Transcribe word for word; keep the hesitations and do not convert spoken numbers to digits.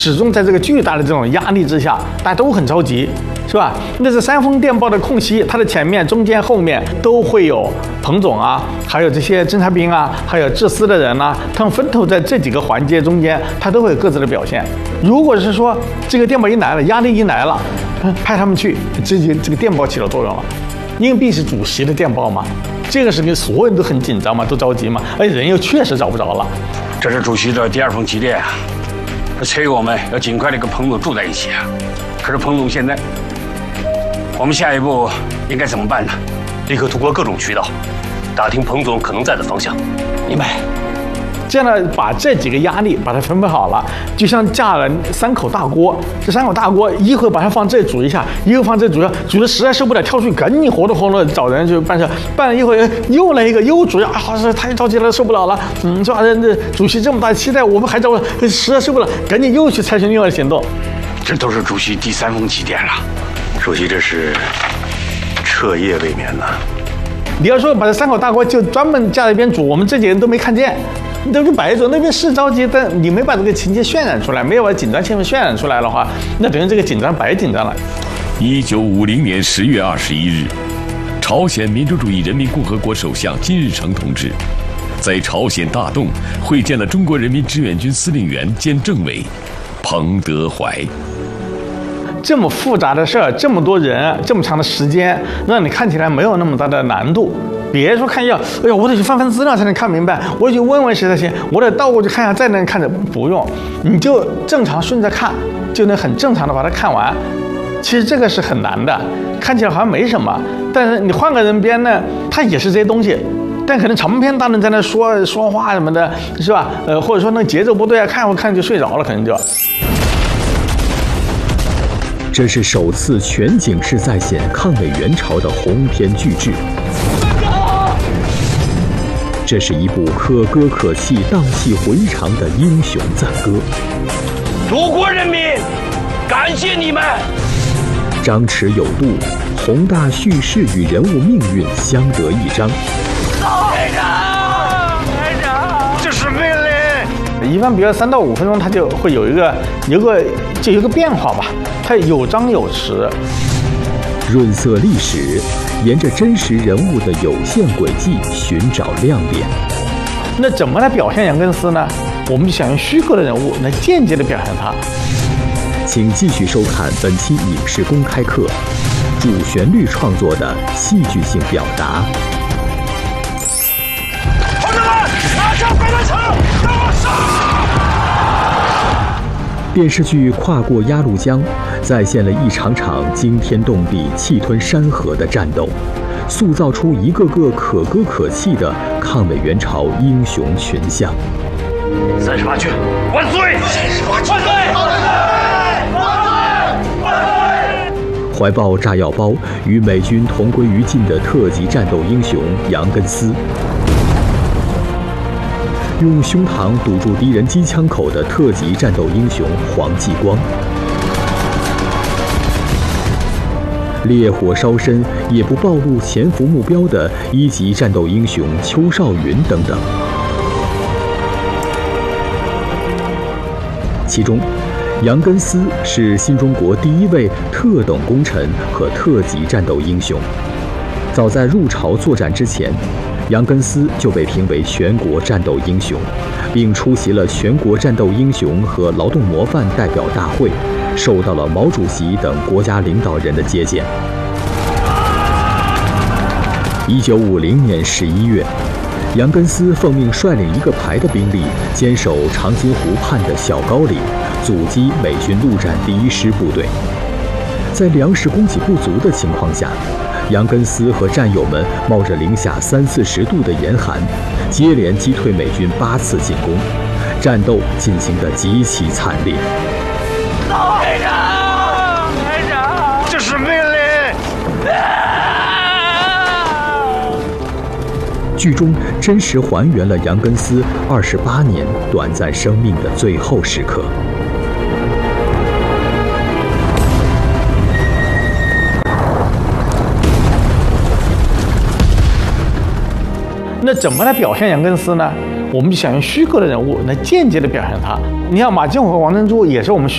始终在这个巨大的这种压力之下，大家都很着急，是吧？那是煽风电报的空隙，它的前面、中间、后面都会有彭总啊，还有这些侦察兵啊，还有治私的人啊，他们分头在这几个环节中间，他都会有各自的表现。如果是说这个电报一来了，压力一来了，派他们去，这就这个电报起了作用了。硬币是主席的电报嘛，这个事情所有人都很紧张嘛，都着急嘛，而且人又确实找不着了。 这是主席的第二封急电啊。催我们要尽快的跟彭总住在一起啊！可是彭总现在，我们下一步应该怎么办呢？ 立刻通过各种渠道，打听彭总可能在的方向。 明白。这样呢，把这几个压力把它分配好了，就像架了三口大锅。这三口大锅，一会儿把它放这煮一下，一会儿放这煮一下，煮的实在受不了，跳出去赶紧活动活动找人去办事。办了一会儿又来一个，又煮呀，啊，这太着急了，受不了了。嗯，是吧？这主席这么大期待，我们还找实在受不了，赶紧又去采取另外的行动。 这都是主席第三封急电了。 主席这是彻夜未眠呐。 你要说把这三口大锅就专门架在一边煮，我们这几个人都没看见。你都是摆着，那边是着急，但你没把这个情节渲染出来，没有把紧张气氛渲染出来的话，那等于这个紧张白紧张了。 一九五零年十月二十一日，朝鲜民主主义人民共和国首相金日成同志在朝鲜大洞会见了中国人民志愿军司令员兼政委彭德怀。 这么复杂的事儿，这么多人，这么长的时间，让你看起来没有那么大的难度。别说看药，哎呦，我得去翻翻资料才能看明白，我得去问问谁才行，我得倒过去看一下再能看着，不用，你就正常顺着看，就能很正常的把它看完。其实这个是很难的，看起来好像没什么，但是你换个人编呢，他也是这些东西，但可能长篇大论在那说说话什么的，是吧？呃，或者说那节奏不对啊，看我看就睡着了，可能就。 这是首次全景式再现抗美援朝的鸿篇巨制。这是一部可歌可泣、荡气回肠的英雄赞歌。 祖国人民，感谢你们！ 张弛有度，宏大叙事与人物命运相得益彰。 排长，排长，这是命令。 一般比如三到五分钟，它就会有一个有个就有一个变化吧，它有张有弛。 润色历史，沿着真实人物的有限轨迹寻找亮点。 那怎么来表现杨根思呢？我们就想用虚构的人物来间接的表现他。 请继续收看本期影视公开课，主旋律创作的戏剧性表达。 同志们，拿上飞弹枪，让我杀！ 电视剧《跨过鸭绿江》再现了一场场惊天动地、气吞山河的战斗，塑造出一个个可歌可泣的抗美援朝英雄群像。 三十八军万岁！三十八军万岁！万岁！万岁！ 怀抱炸药包与美军同归于尽的特级战斗英雄杨根思，用胸膛堵住敌人机枪口的特级战斗英雄黄继光，烈火烧身也不暴露潜伏目标的一级战斗英雄邱少云等等。其中，杨根思是新中国第一位特等功臣和特级战斗英雄。早在入朝作战之前，杨根思就被评为全国战斗英雄，并出席了全国战斗英雄和劳动模范代表大会，受到了毛主席等国家领导人的接见。一九五零年十一月，杨根思奉命率领一个排的兵力，坚守长津湖畔的小高岭，阻击美军陆战第一师部队。在粮食供给不足的情况下，杨根思和战友们冒着零下三四十度的严寒，接连击退美军八次进攻，战斗进行得极其惨烈。 排长，排长，这是命令！ 剧中真实还原了杨根思二十八年短暂生命的最后时刻。 那怎么来表现杨根思呢？我们就想用虚构的人物来间接的表现他。你像马建武和王珍珠也是我们虚